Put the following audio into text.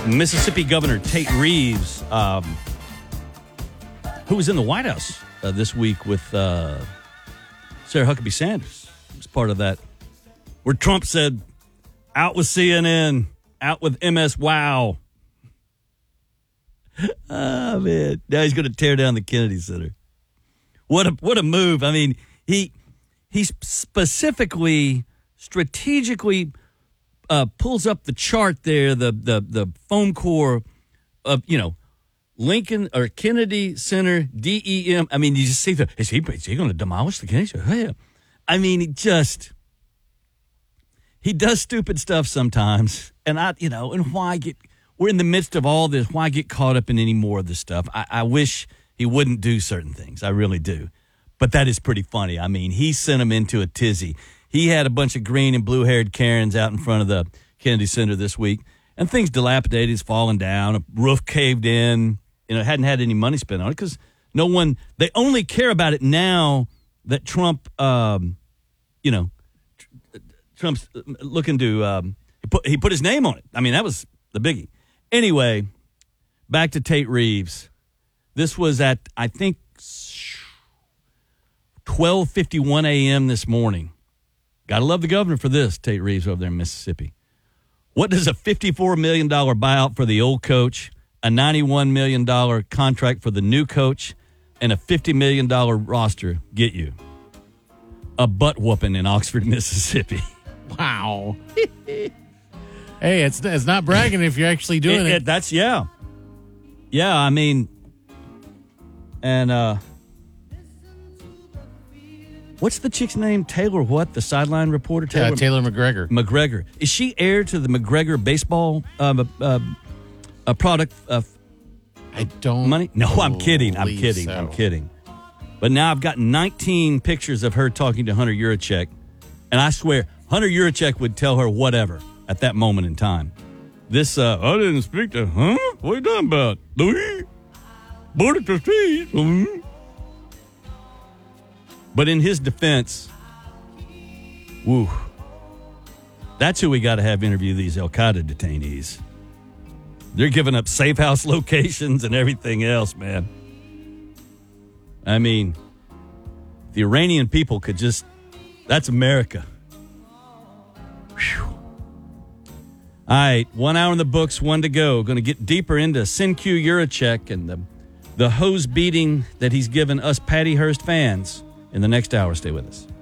Mississippi Governor Tate Reeves, who was in the White House this week with Sarah Huckabee Sanders, was part of that, where Trump said, out with CNN, out with MS Wow. Oh, man. Now he's going to tear down the Kennedy Center. What a move. I mean, he specifically, strategically pulls up the chart there, the foam core of, Lincoln or Kennedy Center, DEM. I mean, you just see is he going to demolish the Kennedy Center? Yeah. I mean, he does stupid stuff sometimes. And and why we're in the midst of all this. Why get caught up in any more of this stuff? I wish he wouldn't do certain things. I really do. But that is pretty funny. I mean, he sent him into a tizzy. He had a bunch of green and blue-haired Karens out in front of the Kennedy Center this week, and things dilapidated, it's falling down, a roof caved in, hadn't had any money spent on it because they only care about it now that Trump, Trump's looking to, he put his name on it. I mean, that was the biggie. Anyway, back to Tate Reeves. This was at, I think, 12:51 a.m. this morning. Got to love the governor for this, Tate Reeves over there in Mississippi. What does a $54 million buyout for the old coach, a $91 million contract for the new coach, and a $50 million roster get you? A butt whooping in Oxford, Mississippi. Wow. Hey, it's not bragging if you're actually doing it. That's, yeah. Yeah, I mean, and what's the chick's name? Taylor what? The sideline reporter? Taylor McGregor. McGregor. Is she heir to the McGregor baseball product? I don't. Money? No, I'm kidding. So. I'm kidding. But now I've got 19 pictures of her talking to Hunter Yurachek, and I swear Hunter Yurachek would tell her whatever at that moment in time. This, I didn't speak to, huh? What are you talking about? Board of Trustees. But in his defense, woo, that's who we got to have interview these Al-Qaeda detainees. They're giving up safe house locations and everything else, man. I mean, the Iranian people could just, that's America. Whew. All right, 1 hour in the books, 1 to go. Going to get deeper into Senku Yurachek and the hose beating that he's given us Patty Hearst fans in the next hour. Stay with us.